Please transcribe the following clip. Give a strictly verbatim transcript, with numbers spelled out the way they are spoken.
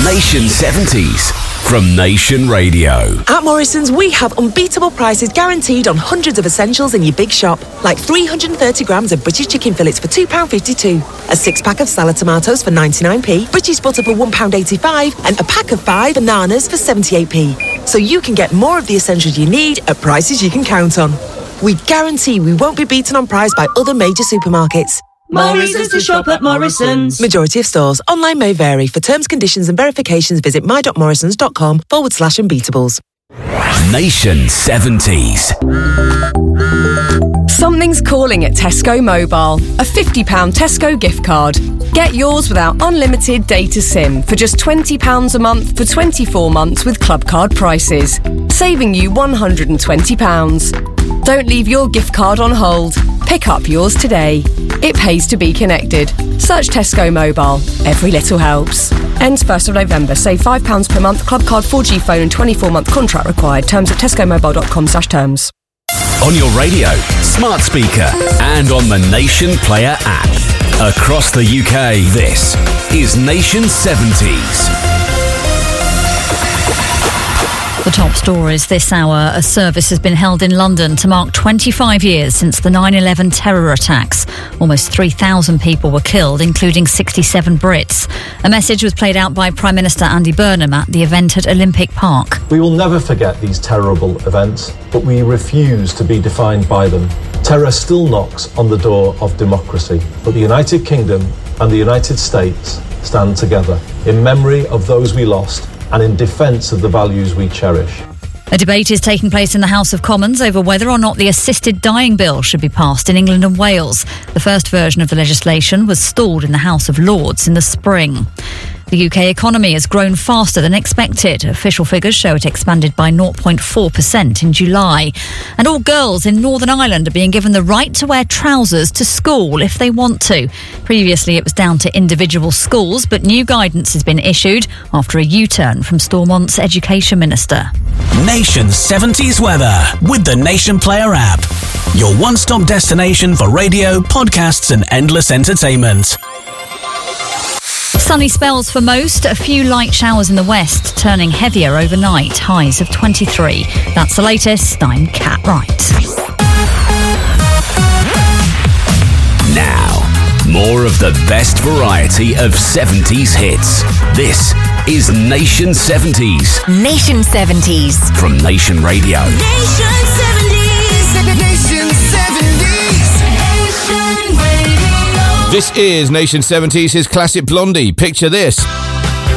Nation seventies from Nation Radio. At Morrison's, we have unbeatable prices guaranteed on hundreds of essentials in your big shop, like three hundred thirty grams of British chicken fillets for two pounds fifty-two, a six-pack of salad tomatoes for ninety-nine p, British butter for one pound eighty-five, and a pack of five bananas for seventy-eight p. So you can get more of the essentials you need at prices you can count on. We guarantee we won't be beaten on price by other major supermarkets. More reasons to shop at Morrison's. Majority of stores. Online may vary. For terms, conditions and verifications, visit my.morrisons.com forward slash unbeatables. Nation seventies. Something's calling at Tesco Mobile. A fifty pounds Tesco gift card. Get yours without unlimited data SIM for just twenty pounds a month for twenty-four months with club card prices, saving you one hundred twenty pounds. Don't leave your gift card on hold. Pick up yours today. It pays to be connected. Search Tesco Mobile. Every little helps. Ends first of November. Save five pounds per month. Club card four G phone and twenty-four month contract required. Terms at tescomobile.com slash terms. On your radio, smart speaker, and on the Nation Player app. Across the U K, this is Nation seventies. The top stories this hour. A service has been held in London to mark twenty-five years since the nine eleven terror attacks. Almost three thousand people were killed, including sixty-seven Brits. A message was played out by Prime Minister Andy Burnham at the event at Olympic Park. We will never forget these terrible events, but we refuse to be defined by them. Terror still knocks on the door of democracy, but the United Kingdom and the United States stand together in memory of those we lost and in defence of the values we cherish. A debate is taking place in the House of Commons over whether or not the assisted dying bill should be passed in England and Wales. The first version of the legislation was stalled in the House of Lords in the spring. The U K economy has grown faster than expected. Official figures show it expanded by zero point four percent in July. And all girls in Northern Ireland are being given the right to wear trousers to school if they want to. Previously, it was down to individual schools, but new guidance has been issued after a U-turn from Stormont's Education Minister. Nation seventies weather with the Nation Player app. Your one-stop destination for radio, podcasts and endless entertainment. Sunny spells for most, a few light showers in the west, turning heavier overnight, highs of twenty-three. That's the latest. I'm Kat Wright. Now, more of the best variety of seventies hits. This is Nation seventies. Nation seventies. From Nation Radio. Nation seventies. Nation seventies. Nation Radio. This is Nation seventies, his classic Blondie. Picture this.